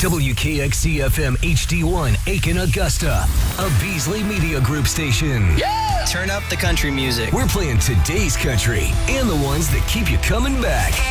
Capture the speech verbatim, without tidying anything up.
W K X C F M H D one, Aiken, Augusta, a Beasley Media Group station. Yeah! Turn up the country music. We're playing today's country and the ones that keep you coming back.